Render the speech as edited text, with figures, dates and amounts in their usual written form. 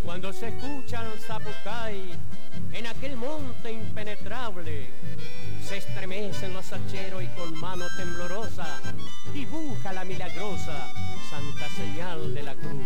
Cuando se escucha el zapucay en aquel monte impenetrable, se estremecen los hacheros y con mano temblorosa dibuja la milagrosa santa señal de la cruz.